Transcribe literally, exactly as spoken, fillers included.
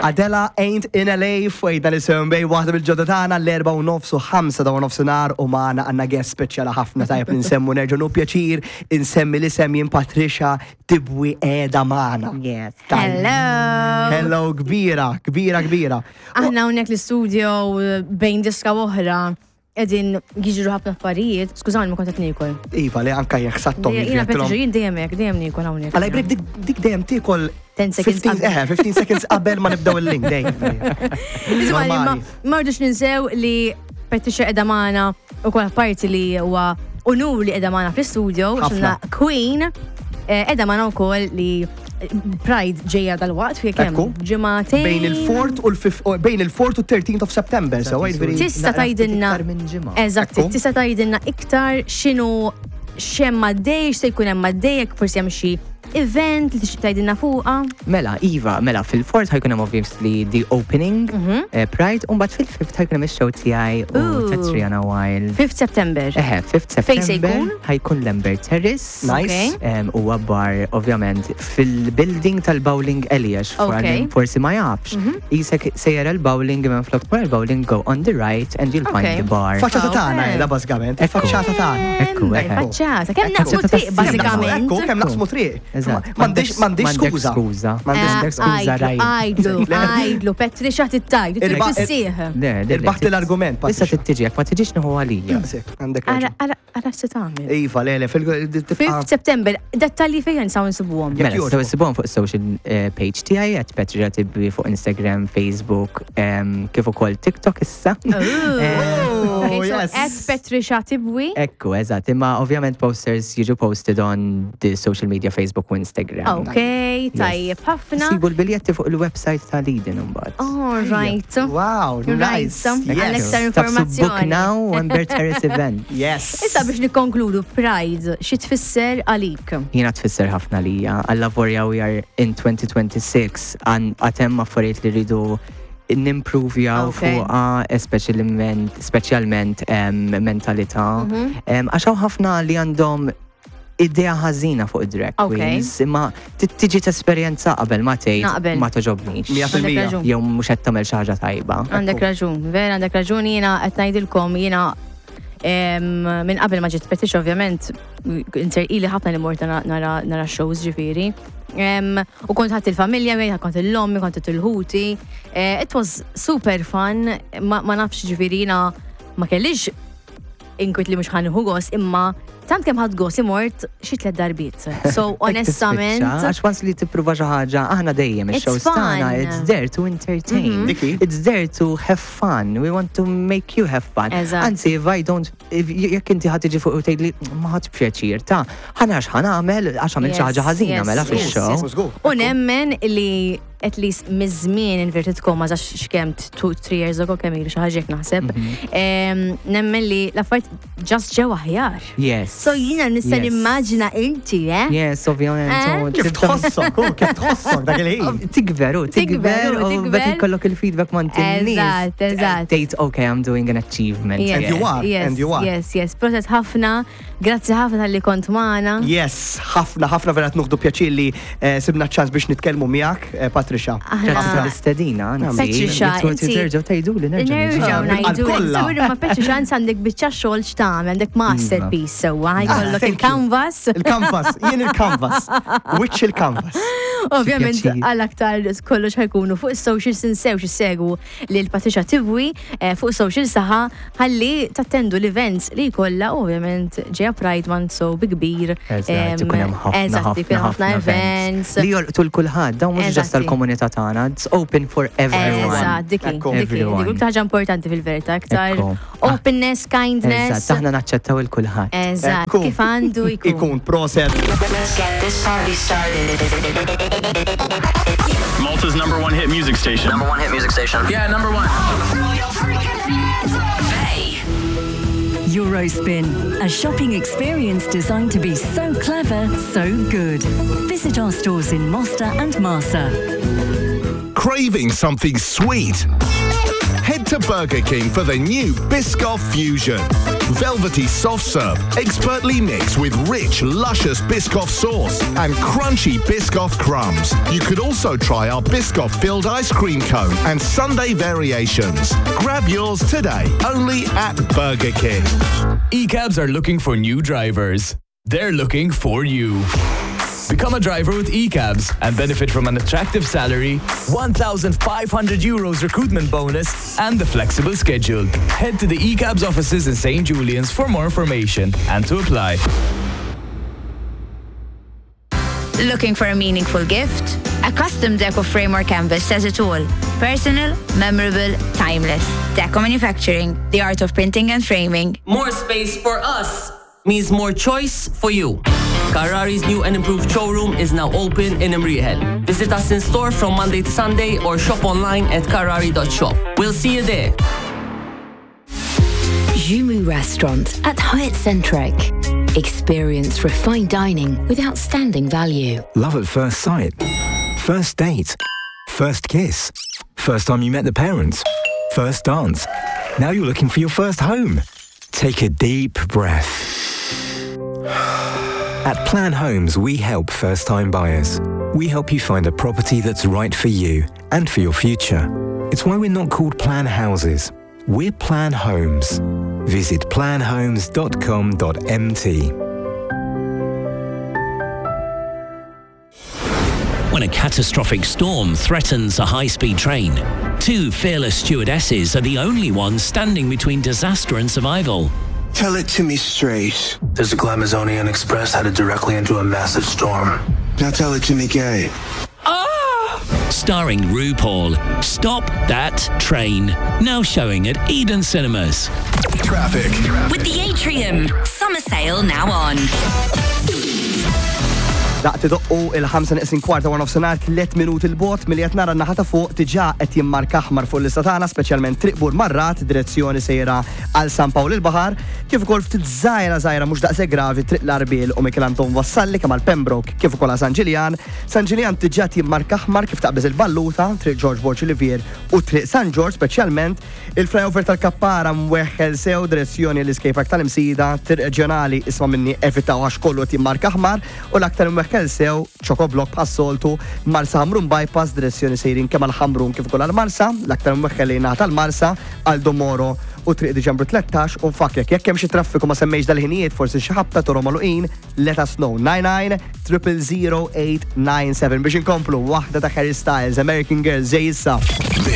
Adela Ain't in L A fwejna nisim bej waħda bil-ġodda tagħna l-erba' u nofs u ħamsa ta' nofsinhar u magħna għandna guest speċjali ħafna tajjeb li nsemmu nerġgħu nu pjaċir insemmi l-isem jien Patricia Tibwi qiegħda magħna. Yes. Hello. Hello, kbira, kbira, kbira. Aħna hawnhekk l-istudio bejn diska oħra qegħdin jiġru ħafna affarijiet. Skużani ma kont qed niekol. Iva, li anke jekk sattom Jiena Patricia jien dejjem hekk, dejjem niekol hawnhekk. Għalaj brek dik dejjem tiekol ten seconds fifteen eh, fifteen seconds qabel ma nibdew il-link dejjem. Isma' ma rridux ninsew li Patricia qiegħda magħna ukoll parti li huwa unur li qiegħda magħna fl-istudio x'għandna Queen qiegħda magħna wkoll li Pride ġejja dal-waqt fi kemm ġimagħtejn bejn il-fourth u l-fifth bejn il-fourth u thirteenth of September, so tista' tgħidilna eżatt, tista' tgħidilna iktar x'inhu x'hemm għaddej, x'se jkun hemm għaddej, forsi hemm xi event li tixtieq tgħidilna fuqha. Mela, Iva, mela fil-fourth ħajkun hemm obviously the opening Pride u mbagħad fil-fifth ħajkun hemm ix-show tiegħi u ta' Triana Wild. fifth September. Eħe, fifth September ħajkun Lambert Terrace. Nice. Huwa bar ovvjament fil-building tal-bowling Eliash forsi ma jafx. Isek sejjer il-bowling minn flok bar il-bowling go on the right and you'll find the bar. Faċċata tagħna qiegħda bażikament. Faċċata tagħna. Ekku, faċċata. Kemm naqsmu triq bażikament. Ekku, kemm naqsmu triq. M'għandix m'għandix skuża. M'għandix skuża rajt. Għajdlu, għajdlu, Patricia tittajt, tissieħ. Irbaħt l-argument. Issa tittiġi, jekk ma tiġix nieħu għalija. Għandek raġun. Għala se tagħmel. Iva, lele, fifth September, dettalji fejn nsaw nsibuhom. Mela, nistgħu nsibuhom fuq social page tiegħi qed Patricia Tibwi fuq Instagram, Facebook, kif ukoll TikTok issa. At Patricia Tibwi. Ekku, eżatt, imma ovvjament posters jiġu posted on the social media Facebook u Instagram. Ok, tajjeb ħafna. Sibu l-biljetti fuq il-website ta' Lidin imbagħad. Oh, right. Wow, nice. Għal-ektar informazzjoni. Book now, Lambert Terrace event. Yes. Issa biex nikkonkludu, Pride, xi tfisser għalik? Jiena tfisser ħafna lija. Għall-lavorja we are in twenty twenty-six għatem affarijiet li rridu nimprovjaw fuqa speċjalment mentalità. Għaxaw ħafna li għandhom idea ħażina fuq id-drag queens, imma tiġi t-esperjenza qabel ma tgħid ma toġobnix. Jew mhux qed tagħmel xi ħaġa tajba. Għandek raġun, vera għandek raġun, jiena qed ngħidilkom jiena minn qabel ma ġiet Patricia ovvjament interqili ħafna li mort nara shows ġifieri. U kont ħadd il-familja miegħi, kont il-lommi, kont il-ħuti. It was super fun, ma nafx ġifieri jiena ma kellix inkwit li mhux ħanieħu gost, imma tant kemm ħadd gost imort xi tliet darbiet. So honestament. Għax once li tippruva xi ħaġa aħna dejjem ix-shows tagħna it's there to entertain. It's there to have fun. We want to make you have fun. Anzi, if I don't jekk inti ħadd tiġi fuq u tgħidli ma ħadd pjaċir ta' ħanax ħanagħmel għax għamilt xi ħaġa ħażina mela fix-show. U nemmen li at least mizmin inverted commas għax xkemm two three years ago kemm ilu xi ħaġa naħseb. Nemmen li l-affarijiet just ġew aħjar. Yes. So jiena nista' nimmaġina inti, eh? Yes, ovvjament. Kif tħossok, kif tħossok dak il-ħin. Tikber, tikber, u bekk ikollok il-feedback ma' n-nies. Eżatt, eżatt. Tgħid, okay, I'm doing an achievement. And you are, and you are. Yes, yes, proset ħafna. Grazzi ħafna tal-li kont magħna. Yes, ħafna, ħafna vera nuħdu pjaċir li sibna ċans biex nitkellmu miegħek, Patricia. Grazzi tal-istedina, Patricia, inti terġgħu tgħidu li nerġa' nerġgħu ngħidu. Sabir ma Patricia għandek biċċa xogħol x'tagħmel, għandek masterpiece sewwa, jkollok il-canvas. Il-canvas, jien il-canvas. Which il-canvas? Ovvjament għal-aktar kollox ħajkunu fuq is-socials insew xissegu li l-Patricia Tibwi fuq is-socials saħa ħalli tattendu l-events li jkollha ovvjament ġejja Pride Month so bi kbir. Eżatt, ikun hemm ħafna ħafna events. Li jolqtu l-kulħadd, dawn mhux ġast tal-komunità tagħna, it's open for everyone. Eżatt, dik dik ħaġa importanti fil-verità, aktar openness, kindness. Eżatt, aħna naċċettaw il-kulħadd. Eżatt, kif għandu jkun. Ikun proset. Let's get this party started. Malta's number one hit music station. Number one hit music station. Yeah, number one. Hey. Eurospin, a shopping experience designed to be so clever, so good. Visit our stores in Mostar and Marsa. Craving something sweet? Head to Burger King for the new Biscoff Fusion. Velvety soft serve, expertly mixed with rich, luscious Biscoff sauce and crunchy Biscoff crumbs. You could also try our Biscoff filled ice cream cone and sundae variations. Grab yours today, only at Burger King. E CABs are looking for new drivers. They're looking for you. Become a driver with E CABs and benefit from an attractive salary, one thousand five hundred euros recruitment bonus, and the flexible schedule. Head to the E CABs offices in Saint Julian's for more information and to apply. Looking for a meaningful gift? A custom Deco frame or canvas says it all. Personal, memorable, timeless. Deco Manufacturing, the art of printing and framing. More space for us means more choice for you. Carrari's new and improved showroom is now open in Imriel. Visit us in store from Monday to Sunday or shop online at carrari dot shop. We'll see you there. Jumu Restaurant at Hyatt Centric. Experience refined dining with outstanding value. Love at first sight. First date. First kiss. First time you met the parents. First dance. Now you're looking for your first home. Take a deep breath. At Plan Homes, we help first-time buyers. We help you find a property that's right for you and for your future. It's why we're not called Plan Houses. We're Plan Homes. Visit plan homes dot com dot m t. When a catastrophic storm threatens a high-speed train, two fearless stewardesses are the only ones standing between disaster and survival. Tell it to me straight. There's a Glamazonian Express headed directly into a massive storm. Now tell it to me gay. Ah! Starring RuPaul, Stop That Train. Now showing at Eden Cinemas. Traffic. With the Atrium. Summer sale now on. Daqti doqqu il-ħamsa neqsin kwarta war nofsinhar tliet minuti l-bot milli qed nara n-naħa ta' fuq diġà qed jimmarka aħmar fuq l-lista tagħna, speċjalment triq Bur Marrat, direzzjoni sejra għal San Pawl il-Baħar, kif ukoll ftit żgħira żgħira mhux daqshekk gravi triq l-Arbil u Mikel Anton Vassalli kemm għal Pembroke kif ukoll għal San Ġiljan. San Ġiljan diġà jimmarka aħmar kif taqbeż il-Balluta, triq George Borg Olivier u triq San George speċjalment il-flyover tal-Kappara mweħħel sew direzzjoni l-Escape Park tal-Imsida, triq reġjonali isma' minni evitaw għax kollu qed jimmarka aħmar u l-aktar kell sew ċoko blok pas-soltu Marsa Ħamrun bypass direzzjoni sejrin kemm għal-Ħamrun kif ukoll għal-Marsa, l-aktar mwekkel li ngħata l-Marsa għal Domoro u triq Diċembru tlettax u nfakrek jekk hemm xi traffiku ma semmejx dal-ħinijiet forsi xi ħabta torhom magħluqin let us know nine nine triple zero eight nine seven biex inkomplu waħda ta' Harry Styles American Girl ġej issa.